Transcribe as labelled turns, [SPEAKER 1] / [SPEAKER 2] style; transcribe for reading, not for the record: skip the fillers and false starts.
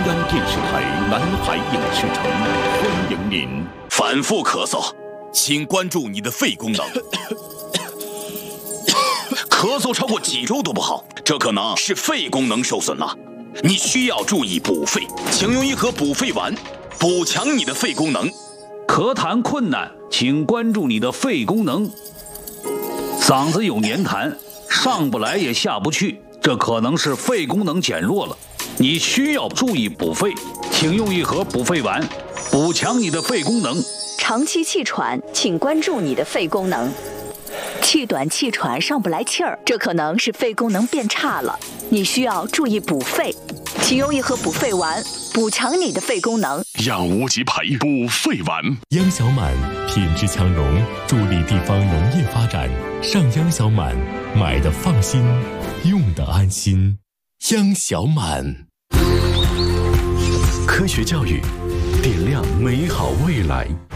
[SPEAKER 1] 央电视台南海影视城欢迎您。
[SPEAKER 2] 反复咳嗽，请关注你的肺功能。咳嗽超过几周都不好，这可能是肺功能受损了。你需要注意补肺，请用一盒补肺丸，补强你的肺功能。
[SPEAKER 3] 咳痰困难，请关注你的肺功能。嗓子有黏痰，上不来也下不去，这可能是肺功能减弱了。你需要注意补肺，请用一盒补肺丸，补强你的肺功能。
[SPEAKER 4] 长期气喘，请关注你的肺功能。气短气喘上不来气儿，这可能是肺功能变差了，你需要注意补肺，请用一盒补肺丸，补强你的肺功能。
[SPEAKER 5] 养无极培补肺丸，
[SPEAKER 6] 央小满品质强融，助力地方农业发展。上央小满，买的放心，用的安心。央小满，
[SPEAKER 5] 科学教育，点亮美好未来。